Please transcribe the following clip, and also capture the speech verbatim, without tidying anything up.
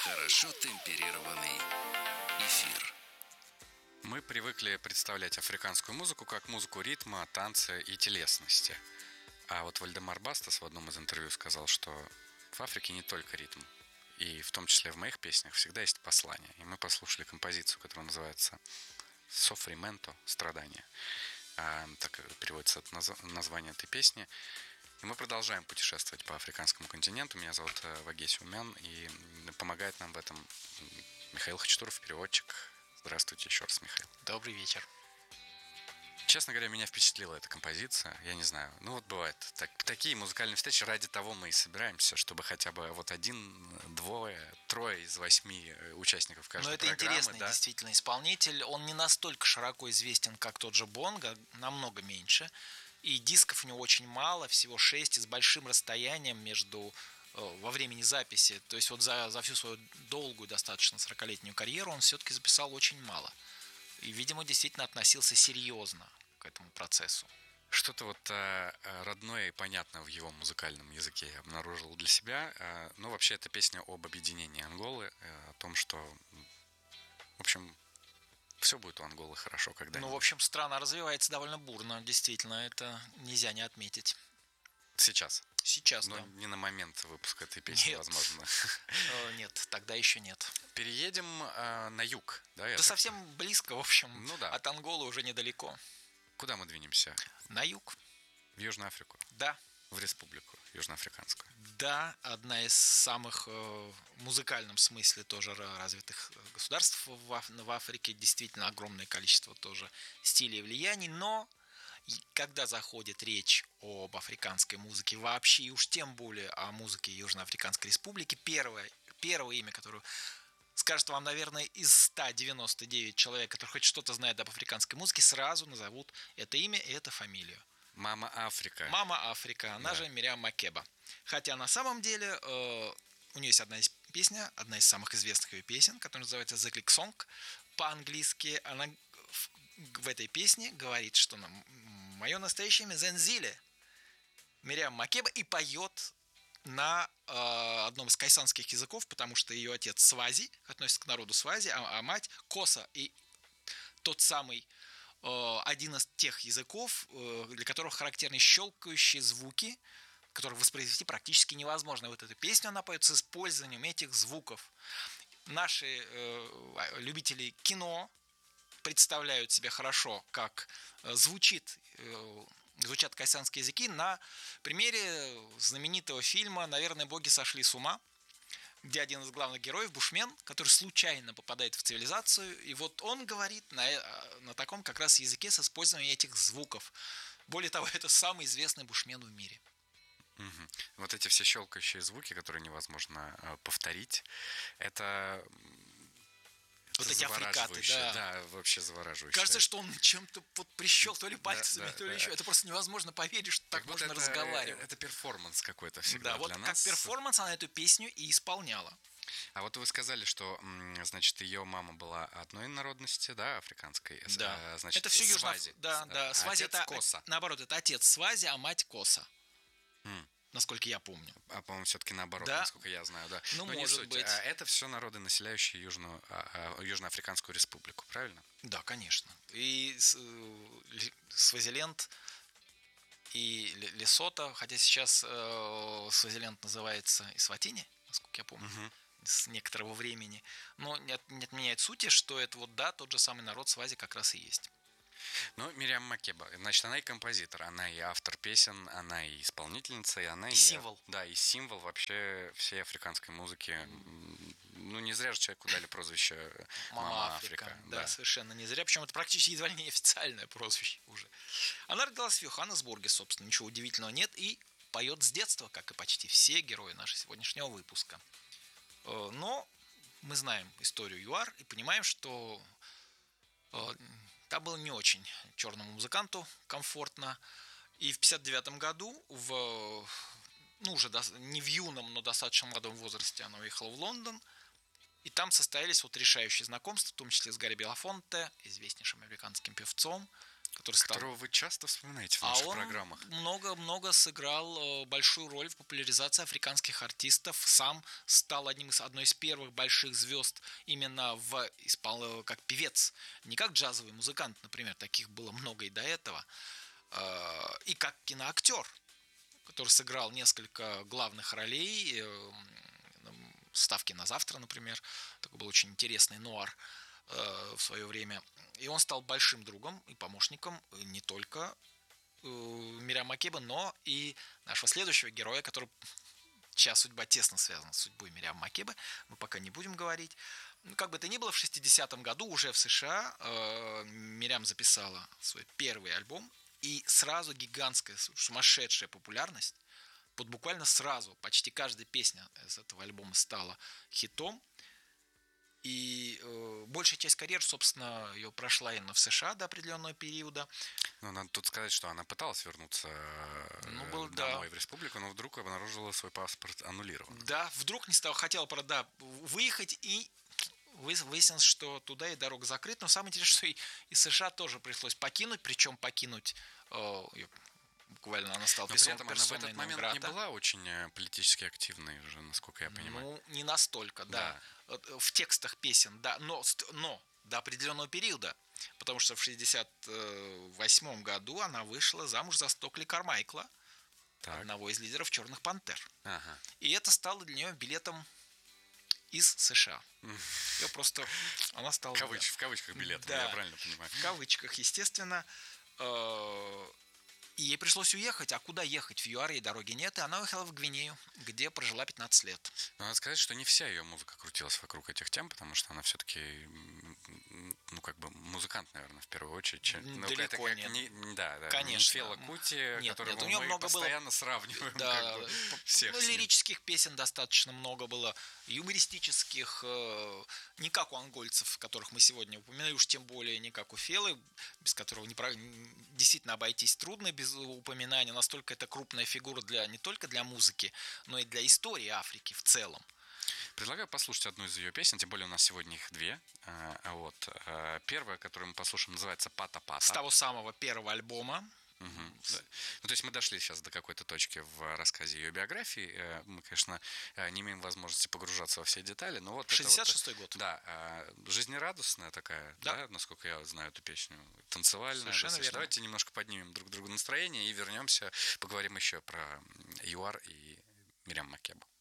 Хорошо темперированный эфир. Мы привыкли представлять африканскую музыку как музыку ритма, танца и телесности. А вот Вальдемар Бастас в одном из интервью сказал, что в Африке не только ритм. И в том числе в моих песнях всегда есть послание. И мы послушали композицию, которая называется «Софрименто» — «Страдание». А, так переводится название этой песни. И мы продолжаем путешествовать по африканскому континенту. Меня зовут Вагеси Умян, и помогает нам в этом Михаил Хачатуров, переводчик. Здравствуйте еще раз, Михаил. Добрый вечер. Честно говоря, меня впечатлила эта композиция. Я не знаю. Ну вот бывает. Так, такие музыкальные встречи, ради того мы и собираемся, чтобы хотя бы вот один, двое, трое из восьми участников каждой Но это программы. интересный Да? действительно исполнитель. Он не настолько широко известен, как тот же Бонго, намного меньше. И дисков у него очень мало, всего шесть, и с большим расстоянием между во времени записи. То есть вот за, за всю свою долгую, достаточно сорокалетнюю карьеру он все-таки записал очень мало. И, видимо, действительно относился серьезно к этому процессу. Что-то вот э, родное и понятное в его музыкальном языке я обнаружил для себя. Э, ну, вообще, это песня об объединении Анголы, э, о том, что, в общем, все будет у Анголы хорошо когда-нибудь. Ну, в общем, страна развивается довольно бурно, действительно, это нельзя не отметить. Сейчас? Сейчас, Но да. не на момент выпуска этой песни, нет. возможно. Нет, тогда еще нет. Переедем э, на юг. Да, да так... совсем близко, в общем. Ну, да. От Анголы уже недалеко. Куда мы двинемся? На юг. В Южную Африку? Да. В Республику Южноафриканскую? Да, одна из самых, в музыкальном смысле, тоже развитых государств в, Аф... в Африке. Действительно огромное количество тоже стилей и влияний, но когда заходит речь об африканской музыке вообще, и уж тем более о музыке Южноафриканской Республики, первое, первое имя, которое скажет вам, наверное, из ста девяноста девяти человек, которые хоть что-то знают об африканской музыке, сразу назовут это имя и эту фамилию. Мама Африка. Мама Африка, она да. же Мириам Макеба. Хотя на самом деле э, у нее есть одна из песня, одна из самых известных ее песен, которая называется The Click Song. По-английски она в, в этой песне говорит, что мое настоящее имя Зензиле, Мириам Макеба, и поет на э, одном из кайсанских языков, потому что ее отец свази, относится к народу свази, а, а мать коса. И тот самый э, один из тех языков, э, для которых характерны щелкающие звуки, которых воспроизвести практически невозможно. Вот эту песню она поет с использованием этих звуков. Наши э, любители кино представляют себе хорошо, как звучит, звучат кайсанские языки на примере знаменитого фильма «Наверное, боги сошли с ума», где один из главных героев, бушмен, который случайно попадает в цивилизацию, и вот он говорит на, на таком как раз языке с использованием этих звуков. Более того, это самый известный бушмен в мире. Угу. Вот эти все щелкающие звуки, которые невозможно э, повторить, это... Вот эти африкаты, да. Да, вообще завораживающе. Кажется, что он чем-то вот прищел, то ли пальцами, да, да, то ли да. еще. Это просто невозможно поверить, что так как можно это, разговаривать. Это перформанс какой-то всегда да, для вот нас. Да, вот как перформанс она эту песню и исполняла. А вот вы сказали, что, значит, ее мама была одной народности, да, африканской. Да, значит, это все южно. Свази. Да, да, Свази это, Коса. Наоборот, это отец Свази, а мать Коса. М. Насколько я помню. А, по-моему, все-таки наоборот, да? насколько я знаю, да. Ну, Но может не суть. быть. А это все народы, населяющие Южную, а, а, Южноафриканскую Республику, правильно? Да, конечно. И Свазиленд, и Лесото, хотя сейчас э, Свазиленд называется Эсватини, насколько я помню, угу. с некоторого времени. Но не, от, не отменяет сути, что это вот, да, тот же самый народ Свази как раз и есть. Ну, Мириам Макеба, значит, она и композитор, она и автор песен, она и исполнительница, и она и... и символ. Да, и символ вообще всей африканской музыки. Ну, не зря же человеку дали прозвище «Мама, Мама Африка». Африка. Да, да, совершенно не зря, причем это практически едва ли не официальное прозвище уже. Она родилась в Йоханнесбурге, собственно, ничего удивительного нет, и поет с детства, как и почти все герои нашего сегодняшнего выпуска. Но мы знаем историю ЮАР и понимаем, что там было не очень черному музыканту комфортно. И в пятьдесят девятом году, в, ну, уже до, не в юном, но достаточно молодом возрасте, она уехала в Лондон. И там состоялись вот решающие знакомства, в том числе с Гарри Белофонте, известнейшим американским певцом. который стал... Которого вы часто вспоминаете в А наших он программах. много-много сыграл э, большую роль в популяризации африканских артистов. Сам стал одним из, одной из первых больших звезд именно в испол... как певец. Не как джазовый музыкант, например, таких было много и до этого. Э, и как киноактер, который сыграл несколько главных ролей. Э, «Ставки на завтра», например. Такой был очень интересный нуар э, в свое время. И он стал большим другом и помощником не только э, Мириам Макеба, но и нашего следующего героя, который, чья судьба тесно связана с судьбой Мириам Макебы. Мы пока не будем говорить. Ну, как бы то ни было, в шестидесятом году уже в США э, Мириам записала свой первый альбом. И сразу гигантская, сумасшедшая популярность. Вот буквально сразу почти каждая песня из этого альбома стала хитом. И э, большая часть карьеры, собственно, ее прошла именно в США до определенного периода. Ну, надо тут сказать, что она пыталась вернуться Ну, был, домой да. в республику, но вдруг обнаружила свой паспорт аннулированным. Да, вдруг не стала, хотела, правда, выехать, и выяснилось, что туда и дорога закрыта. Но самое интересное, что и, и США тоже пришлось покинуть, причем покинуть... Э, буквально она стала Но при этом она в персоной этот момент нон-грата. не была очень политически активной уже, насколько я понимаю. Ну, не настолько, да. Да. В текстах песен, да, но, но до определенного периода. Потому что в шестьдесят восьмом году она вышла замуж за Стокли Кармайкла, Так. одного из лидеров «Черных пантер». Ага. И это стало для нее билетом из США. Ее просто... Она стала... Кавыч, в кавычках билетом, Да. я правильно понимаю. В кавычках, естественно. И ей пришлось уехать. А куда ехать? В ЮАР ей дороги нет. И она уехала в Гвинею, где прожила пятнадцать лет. Но надо сказать, что не вся ее музыка крутилась вокруг этих тем, потому что она все-таки, ну, как бы музыкант, наверное, в первую очередь. Ну, Далеко это как нет. Не, да, да. Конечно. Не Фела Кути, Нет, которого нет, у нее мы много было- постоянно сравниваем. Да, как бы, всех ну, с ним. лирических песен достаточно много было, юмористических, э, не как у ангольцев, которых мы сегодня упоминали, уж тем более не как у Фелы, без которого не, про- действительно обойтись трудно без упоминания. Настолько это крупная фигура для, не только для музыки, но и для истории Африки в целом. Предлагаю послушать одну из ее песен, тем более у нас сегодня их две. А, Вот. А, Первая, которую мы послушаем, называется «Пата-пата». С того самого первого альбома. Мгм, да. Ну, то есть мы дошли сейчас до какой-то точки в рассказе ее биографии. Э, Мы, конечно, э, не имеем возможности погружаться во все детали, но вот это шестьдесят вот, шестой год. да, э, жизнерадостная такая, Да. да. насколько я знаю эту песню, танцевальная. Совершенно достаточно. верно. Давайте немножко поднимем друг другу настроение и вернемся, поговорим еще про ЮАР и Мириам Макебу.